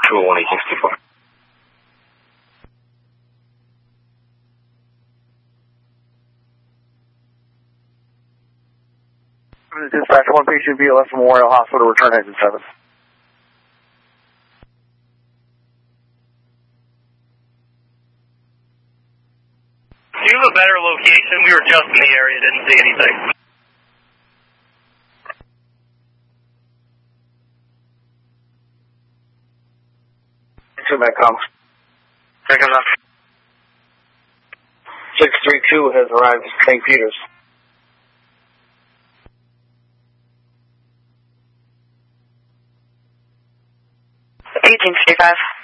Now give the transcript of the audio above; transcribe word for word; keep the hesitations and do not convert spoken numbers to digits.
two oh one eight sixty-four. Dispatch, one patient B L S Memorial Hospital, return exit seven. Do you have a better location? We were just in the area, didn't see anything. Two Medcom. Second up. six three two has arrived at Saint Peter's. eighteen fifty-five.